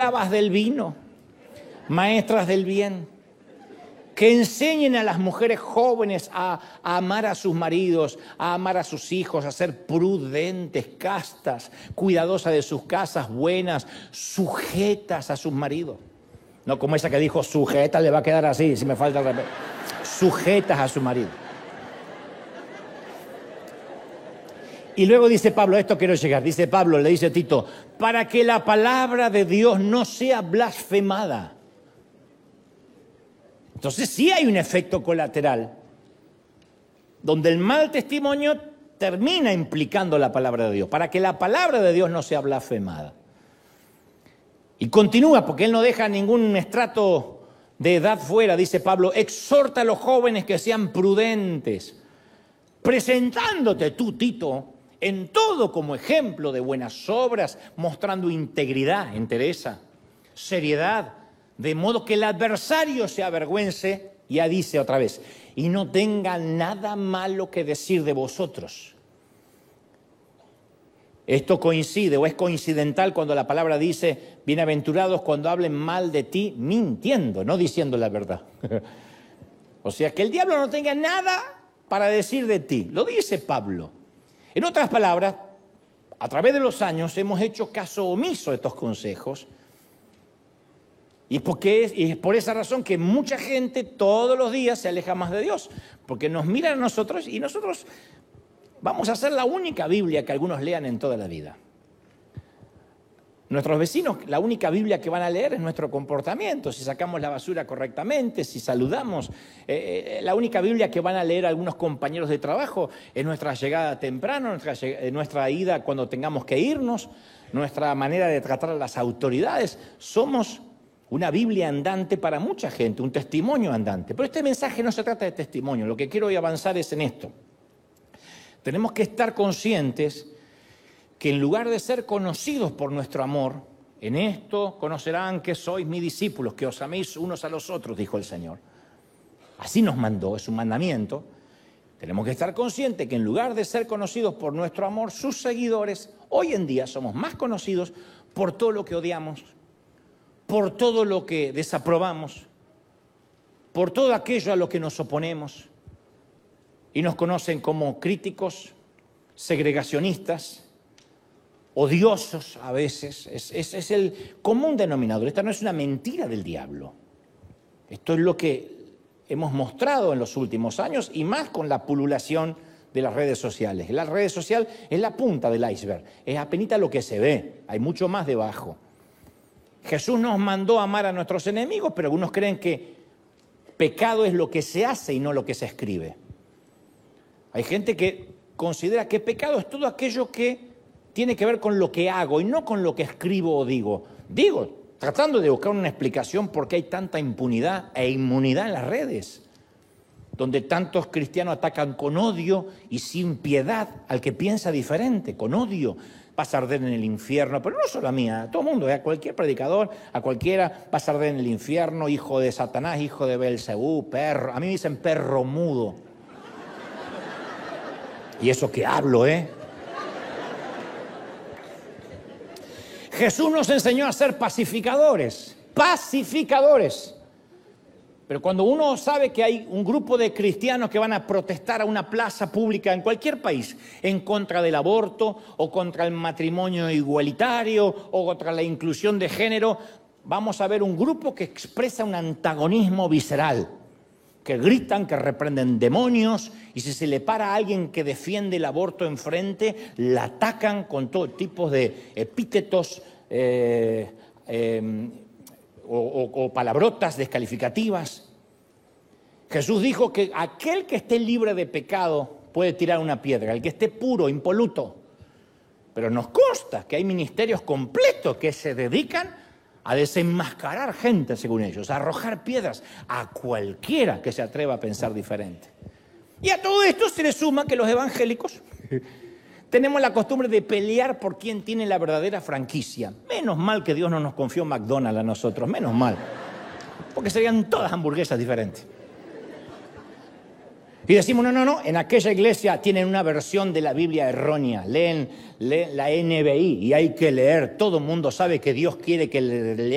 esclavas del vino, maestras del bien, que enseñen a las mujeres jóvenes a amar a sus maridos, a amar a sus hijos, a ser prudentes, castas, cuidadosas de sus casas, buenas, sujetas a sus maridos. No como esa que dijo sujeta, le va a quedar así, si me falta el respeto. Sujetas a su marido. Y luego dice Pablo, a esto quiero llegar, dice Pablo, le dice a Tito, para que la palabra de Dios no sea blasfemada. Entonces sí hay un efecto colateral, donde el mal testimonio termina implicando la palabra de Dios, para que la palabra de Dios no sea blasfemada. Y continúa, porque él no deja ningún estrato de edad fuera, dice Pablo, exhorta a los jóvenes que sean prudentes, presentándote tú, Tito, en todo como ejemplo de buenas obras, mostrando integridad, entereza, seriedad, de modo que el adversario se avergüence, ya dice otra vez, y no tenga nada malo que decir de vosotros. Esto coincide o es coincidental cuando la palabra dice, bienaventurados cuando hablen mal de ti, mintiendo, no diciendo la verdad. O sea, que el diablo no tenga nada para decir de ti, lo dice Pablo. En otras palabras, a través de los años hemos hecho caso omiso de estos consejos. Y es por esa razón que mucha gente todos los días se aleja más de Dios, porque nos miran a nosotros y nosotros vamos a ser la única Biblia que algunos lean en toda la vida. Nuestros vecinos, la única Biblia que van a leer es nuestro comportamiento, si sacamos la basura correctamente, si saludamos. La única Biblia que van a leer algunos compañeros de trabajo es nuestra llegada temprano, nuestra ida cuando tengamos que irnos, nuestra manera de tratar a las autoridades. Somos una Biblia andante para mucha gente, un testimonio andante. Pero este mensaje no se trata de testimonio, lo que quiero hoy avanzar es en esto. Tenemos que estar conscientes que en lugar de ser conocidos por nuestro amor, en esto conocerán que sois mis discípulos, que os améis unos a los otros, dijo el Señor. Así nos mandó, es un mandamiento. Tenemos que estar conscientes que en lugar de ser conocidos por nuestro amor, sus seguidores, hoy en día somos más conocidos por todo lo que odiamos, por todo lo que desaprobamos, por todo aquello a lo que nos oponemos. Y nos conocen como críticos, segregacionistas, odiosos a veces. Es el común denominador. Esta no es una mentira del diablo. Esto es lo que hemos mostrado en los últimos años y más con la pululación de las redes sociales. La red social es la punta del iceberg, es apenas lo que se ve, hay mucho más debajo. Jesús nos mandó a amar a nuestros enemigos, pero algunos creen que pecado es lo que se hace y no lo que se escribe. Hay gente que considera que pecado es todo aquello que tiene que ver con lo que hago y no con lo que escribo o digo. Digo, tratando de buscar una explicación por qué hay tanta impunidad e inmunidad en las redes, donde tantos cristianos atacan con odio y sin piedad al que piensa diferente, con odio. Vas a arder en el infierno, pero no solo a mí, a todo el mundo, a cualquier predicador, a cualquiera, vas a arder en el infierno, hijo de Satanás, hijo de Belcebú, perro. A mí me dicen perro mudo. Y eso que hablo, Jesús nos enseñó a ser pacificadores, pacificadores. Pero cuando uno sabe que hay un grupo de cristianos que van a protestar a una plaza pública en cualquier país en contra del aborto o contra el matrimonio igualitario o contra la inclusión de género, vamos a ver un grupo que expresa un antagonismo visceral, que gritan, que reprenden demonios, y si se le para a alguien que defiende el aborto enfrente, la atacan con todo tipo de epítetos o palabrotas descalificativas. Jesús dijo que aquel que esté libre de pecado puede tirar una piedra, el que esté puro, impoluto. Pero nos consta que hay ministerios completos que se dedican a desenmascarar gente, según ellos, a arrojar piedras a cualquiera que se atreva a pensar diferente. Y a todo esto se le suma que los evangélicos tenemos la costumbre de pelear por quién tiene la verdadera franquicia. Menos mal que Dios no nos confió McDonald's a nosotros, menos mal, porque serían todas hamburguesas diferentes. Y decimos, no, en aquella iglesia tienen una versión de la Biblia errónea, leen la NBI y hay que leer, todo el mundo sabe que Dios quiere que